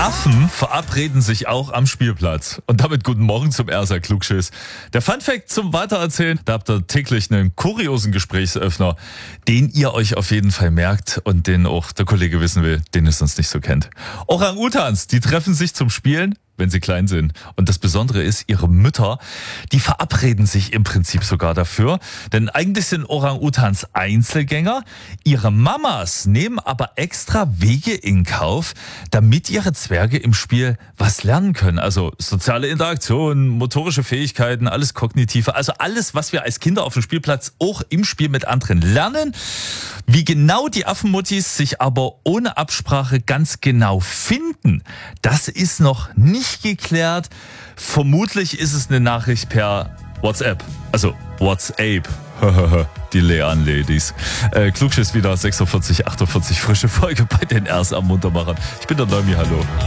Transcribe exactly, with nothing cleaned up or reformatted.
Affen verabreden sich auch am Spielplatz. Und damit guten Morgen zum R S A Klugschiss. Der Funfact zum Weitererzählen, da habt ihr täglich einen kuriosen Gesprächsöffner, den ihr euch auf jeden Fall merkt und den auch der Kollege wissen will, den es sonst nicht so kennt. Orang-Utans, die treffen sich zum Spielen, wenn sie klein sind. Und das Besondere ist, ihre Mütter, die verabreden sich im Prinzip sogar dafür. Denn eigentlich sind Orang-Utans Einzelgänger. Ihre Mamas nehmen aber extra Wege in Kauf, damit ihre Zwerge im Spiel was lernen können. Also soziale Interaktion, motorische Fähigkeiten, alles Kognitive. Also alles, was wir als Kinder auf dem Spielplatz auch im Spiel mit anderen lernen. Wie genau die Affenmuttis sich aber ohne Absprache ganz genau finden, das ist noch nicht geklärt. Vermutlich ist es eine Nachricht per WhatsApp, also WhatsApp. Die Leon Ladies. Äh, Klugschiss wieder sechsundvierzig, achtundvierzig, frische Folge bei den R S A Muntermachern. Ich bin der Neumi, hallo.